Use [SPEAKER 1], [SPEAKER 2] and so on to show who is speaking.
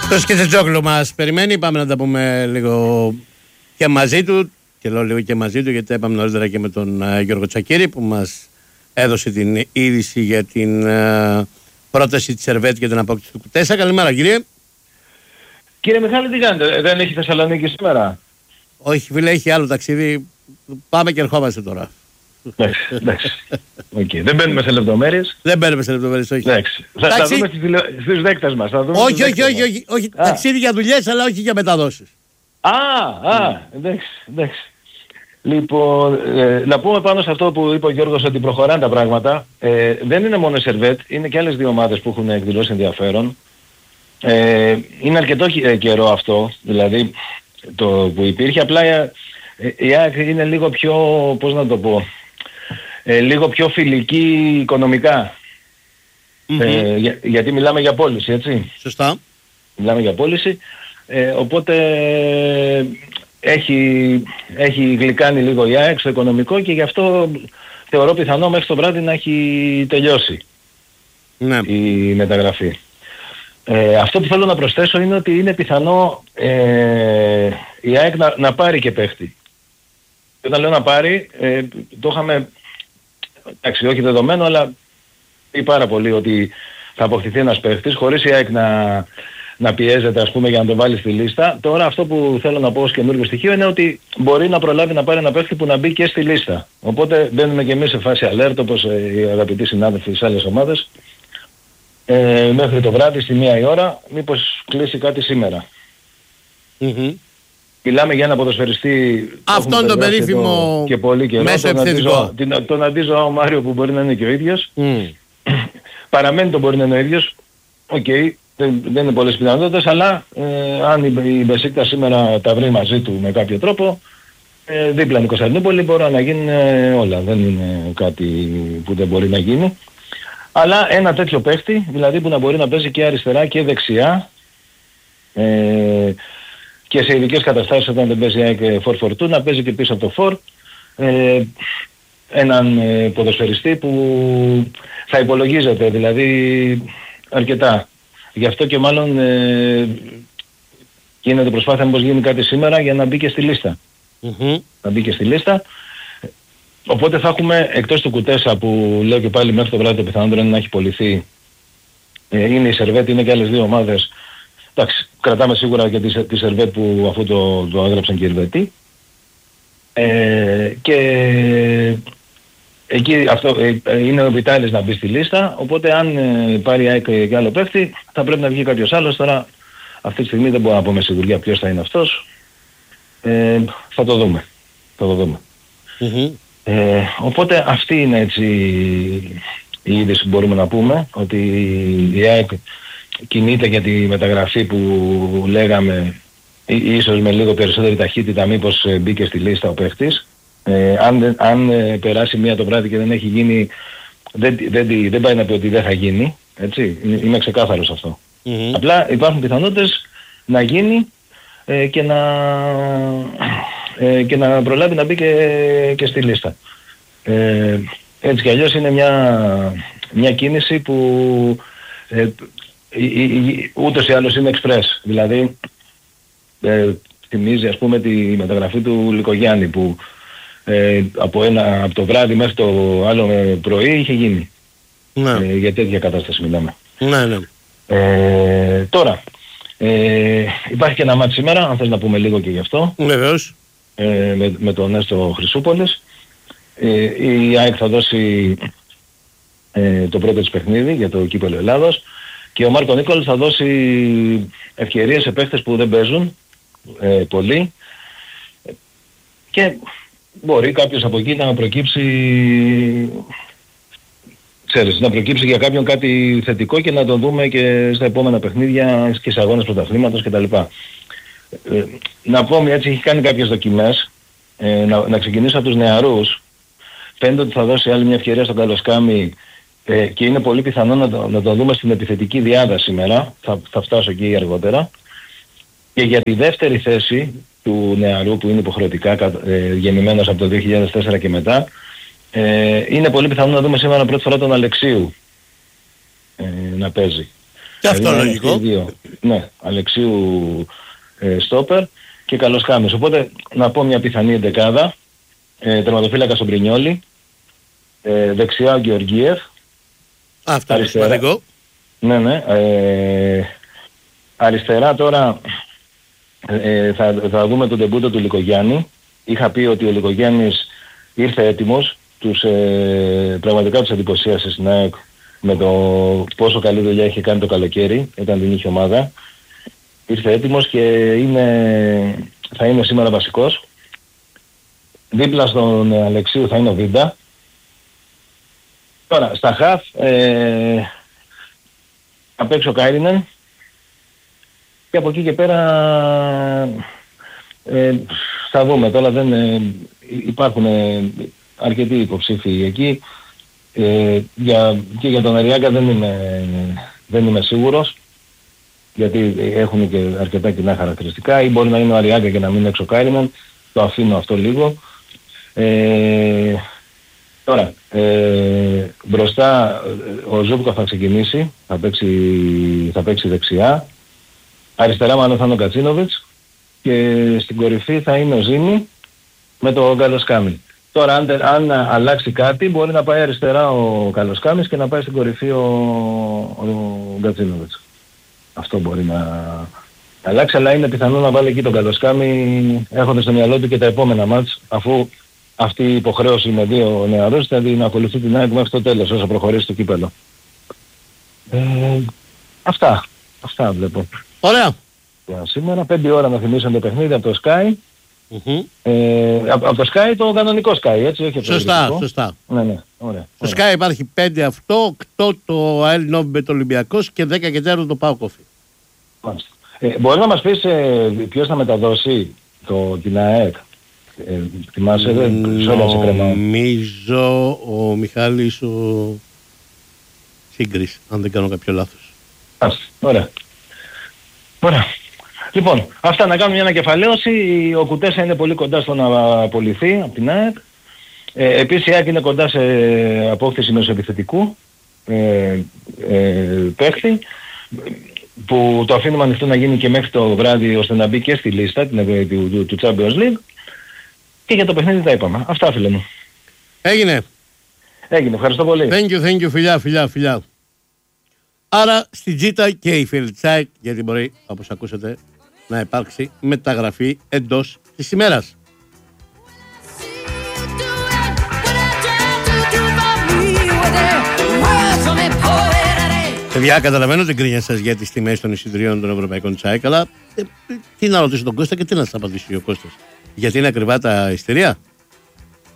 [SPEAKER 1] Το Σκετσετζόγλου μας περιμένει, πάμε να τα πούμε λίγο και μαζί του. Και λέω λίγο και μαζί του, γιατί είπαμε νωρίτερα και με τον Γιώργο Τσακίρη που μας έδωσε την είδηση για την πρόταση της Servette για την απόκτηση του Κουτέσα. Καλημέρα κύριε.
[SPEAKER 2] Κύριε Μιχάλη, τι κάνετε, δεν έχει Θεσσαλονίκη σήμερα?
[SPEAKER 1] Όχι φίλε, έχει άλλο ταξίδι, πάμε και ερχόμαστε τώρα.
[SPEAKER 2] Εντάξει. Okay. Δεν μπαίνουμε σε λεπτομέρειες.
[SPEAKER 1] Δεν μπαίνουμε σε λεπτομέρειες, όχι.
[SPEAKER 2] Εντάξει. Θα τα δούμε στους δέκτες μας.
[SPEAKER 1] Όχι. Ταξίδι για δουλειές, αλλά όχι για μεταδόσεις.
[SPEAKER 2] Εντάξει. Λοιπόν, να πούμε πάνω σε αυτό που είπε ο Γιώργος, ότι προχωράνε τα πράγματα. Δεν είναι μόνο η Servette, είναι και άλλες δύο ομάδες που έχουν εκδηλώσει ενδιαφέρον. Είναι αρκετό καιρό αυτό, δηλαδή το που υπήρχε. Απλά η ΑΕΚ είναι λίγο πιο, πώς να το πω, λίγο πιο φιλική οικονομικά. Γιατί μιλάμε για πώληση, έτσι.
[SPEAKER 1] Σωστά.
[SPEAKER 2] Μιλάμε για πώληση. Οπότε έχει γλυκάνει λίγο η ΑΕΚ στο οικονομικό και γι' αυτό θεωρώ πιθανό μέχρι το βράδυ να έχει τελειώσει η μεταγραφή. Αυτό που θέλω να προσθέσω είναι ότι είναι πιθανό η ΑΕΚ να πάρει και παίχτη. Όταν λέω να πάρει, το είχαμε, εντάξει, όχι δεδομένο, αλλά πει πάρα πολύ ότι θα αποκτηθεί ένας παίχτης χωρίς η ΑΕΚ να πιέζεται, ας πούμε, για να το βάλει στη λίστα. Τώρα αυτό που θέλω να πω ως καινούργιο στοιχείο είναι ότι μπορεί να προλάβει να πάρει ένα παίχτη που να μπει και στη λίστα. Οπότε μπαίνουμε και εμείς σε φάση alert, όπως οι αγαπητοί συνάδελφοι στις άλλες ομάδες. Μέχρι το βράδυ στη 1 η ώρα, μήπως κλείσει κάτι σήμερα. Μιλάμε για ένα ποδοσφαιριστή,
[SPEAKER 1] αυτόν τον περίφημο
[SPEAKER 2] και πολύ καιρό,
[SPEAKER 1] μέσο επιθετικό,
[SPEAKER 2] τον Αντίζο Μάριο, που μπορεί να είναι και ο ίδιος. Παραμένει τον μπορεί να είναι ο ίδιος. Δεν είναι πολλές πιθανότητες, αλλά αν η Μπεσίκτα σήμερα τα βρει μαζί του με κάποιο τρόπο, δίπλα είναι η Κωνσταντινούπολη, μπορεί να γίνουν όλα. Δεν είναι κάτι που δεν μπορεί να γίνει. Αλλά ένα τέτοιο παίχτη, δηλαδή που να μπορεί να παίζει και αριστερά και δεξιά, και σε ειδικές καταστάσεις όταν δεν παίζει και 4-4-2, να παίζει και πίσω από το 4, έναν ποδοσφαιριστή που θα υπολογίζεται δηλαδή αρκετά. Γι' αυτό και μάλλον γίνεται προσπάθεια μήπως γίνει κάτι σήμερα για να μπει και στη λίστα. Να μπει και στη λίστα. Οπότε θα έχουμε, εκτός του Κουτέσα που λέω και πάλι μέχρι το βράδυ το πιθανότερο είναι να έχει πωληθεί, είναι η Servette, είναι και άλλες δύο ομάδες. Εντάξει, κρατάμε σίγουρα και τη Servette που αφού το έγραψαν και οι Ελβετοί. Και εκεί αυτό είναι ο Βιτάλης να μπει στη λίστα, οπότε αν πάρει η ΑΕΚ και άλλο παίχτη θα πρέπει να βγει κάποιος άλλος. Τώρα αυτή τη στιγμή δεν μπορώ να πω με σιγουριά ποιος θα είναι αυτός. Θα το δούμε. Οπότε αυτή είναι έτσι η είδηση που μπορούμε να πούμε, ότι η ΑΕΚ κινείται για τη μεταγραφή που λέγαμε, ίσως με λίγο περισσότερη ταχύτητα, μήπως μπήκε στη λίστα ο παίχτης. Αν περάσει μία το βράδυ και δεν έχει γίνει, δεν πάει να πει ότι δεν θα γίνει, έτσι, είμαι ξεκάθαρος αυτό. Απλά υπάρχουν πιθανότητες να γίνει και να προλάβει να μπει και στη λίστα. Έτσι κι αλλιώς είναι μια κίνηση που ούτως ή άλλως είναι express. Δηλαδή θυμίζει, ας πούμε, τη μεταγραφή του Λικογιάννη που από το βράδυ μέχρι το άλλο πρωί είχε γίνει. Για τέτοια κατάσταση μιλάμε. Τώρα υπάρχει και ένα μάτι σήμερα, αν θες να πούμε λίγο και γι' αυτό.
[SPEAKER 1] Βεβαίως.
[SPEAKER 2] Με τον Νέστο Χρυσούπολης. Η ΑΕΚ θα δώσει το πρώτο της παιχνίδι για το κύπελλο Ελλάδος και ο Μάρκο Νίκολς θα δώσει ευκαιρίες σε παίχτες που δεν παίζουν πολύ και μπορεί κάποιος από εκεί να προκύψει, να προκύψει για κάποιον κάτι θετικό και να τον δούμε και στα επόμενα παιχνίδια και σε αγώνες πρωταθλήματος κτλ. Να πω έτσι, έχει κάνει κάποιες δοκιμές, να ξεκινήσω από τους νεαρούς. Φαίνεται ότι θα δώσει άλλη μια ευκαιρία στον Καλοσκάμι και είναι πολύ πιθανό να το δούμε στην επιθετική διάδα σήμερα, θα φτάσω εκεί αργότερα. Και για τη δεύτερη θέση του νεαρού που είναι υποχρεωτικά γεννημένος από το 2004 και μετά, είναι πολύ πιθανό να δούμε σήμερα πρώτη φορά τον Αλεξίου να παίζει.
[SPEAKER 1] Και αυτό λογικό.
[SPEAKER 2] Ναι, Αλεξίου στόπερ και Καλοσκάμης. Οπότε να πω μια πιθανή εντεκάδα. Τερματοφύλακα στον Πρινιόλι. Δεξιά ο Γεωργίευ.
[SPEAKER 1] Αυτό είναι σημαντικό.
[SPEAKER 2] Ναι. Αριστερά τώρα θα δούμε τον τεμπούτο του Λικογιάννη. Είχα πει ότι ο Λικογιάννης ήρθε έτοιμος. Πραγματικά τους εντυπωσίασε στην ΑΕΚ με το πόσο καλή δουλειά είχε κάνει το καλοκαίρι όταν την είχε ομάδα. Ήρθε έτοιμος και θα είναι σήμερα βασικός. Δίπλα στον Αλεξίου θα είναι ο Βίντα. Τώρα, στα χαφ απ' έξω Κάιρινεν και από εκεί και πέρα θα δούμε. Τώρα δεν υπάρχουν αρκετοί υποψήφοι εκεί. Και για τον Αριάγκα δεν είμαι σίγουρος, γιατί έχουν και αρκετά κοινά χαρακτηριστικά, ή μπορεί να είναι ο Αριάγκα και να μην είναι έξω Κάιρινεν. Το αφήνω αυτό λίγο. Τώρα, μπροστά ο Ζούμπκα θα ξεκινήσει, θα παίξει δεξιά. Αριστερά μάλλον θα είναι ο Κατσίνοβιτς και στην κορυφή θα είναι ο Ζήνη με το Καλοσκάμι. Τώρα αν αλλάξει κάτι μπορεί να πάει αριστερά ο Καλοσκάμις και να πάει στην κορυφή ο Κατσίνοβιτς. Αυτό μπορεί να αλλάξει, αλλά είναι πιθανό να βάλει εκεί τον Καλοσκάμι έχοντας στο μυαλό του και τα επόμενα μάτς, αφού αυτή η υποχρέωση με δύο νεαρούς δηλαδή να ακολουθεί την ΑΕΚ μέχρι το τέλος όσο προχωρήσει το κύπελλο. Αυτά βλέπω.
[SPEAKER 1] Ωραία.
[SPEAKER 2] Σήμερα 5 ώρα να θυμίσουν το παιχνίδι από το Sky. Από το Sky το κανονικό Sky, έτσι, όχι από το
[SPEAKER 1] Σωστά.
[SPEAKER 2] Ναι, ωραία.
[SPEAKER 1] Στο Sky υπάρχει 5 αυτό, 8 το ΑΕΛ Νόμπετ Ολυμπιακός και 10 και 4 το ΠΑΟ Κόφι.
[SPEAKER 2] Μπορεί να μας πεις ποιος θα μεταδώσει την ΑΕΚ? Θυμάσαι,
[SPEAKER 1] νομίζω ο Μιχάλης ο Σύγκρης, αν δεν κάνω κάποιο λάθος.
[SPEAKER 2] Ωραία. Λοιπόν, αυτά, να κάνουμε μια ανακεφαλαίωση. Ο Κουτέσα είναι πολύ κοντά στο να απολυθεί από την ΑΕΚ. Επίσης η ΑΕΚ είναι κοντά σε απόκτηση μεσοεπιθετικού παίχτη, που το αφήνουμε ανοιχτό να γίνει και μέχρι το βράδυ ώστε να μπει και στη λίστα του Champions League. Και για το παιχνίδι τα είπαμε. Αυτά, φίλε μου.
[SPEAKER 1] Έγινε,
[SPEAKER 2] ευχαριστώ πολύ.
[SPEAKER 1] Thank you, φιλιά. Άρα στην Τζίτα και η φίλη της ΑΕΚ, γιατί μπορεί, όπως ακούσατε, να υπάρξει μεταγραφή εντός της ημέρας. Παιδιά, καταλαβαίνω την κρίνια σας για τις τιμές των εισιτηρίων των ευρωπαϊκών της ΑΕΚ, αλλά τι να ρωτήσω τον Κώστα και τι να σας απαντήσει ο Κώστας? Γιατί είναι ακριβά τα εισιτηρία?